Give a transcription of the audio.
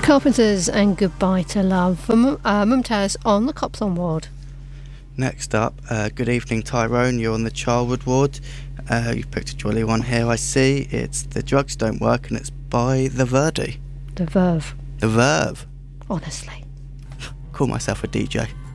Carpenters and Goodbye to Love from Mumtaz on the Copthorne ward. Next up, good evening Tyrone, you're on the Charwood ward. You've picked a jolly one here, I see. It's The Drugs Don't Work and it's by The Verdi. The Verve. The Verve. Honestly. Call myself a DJ.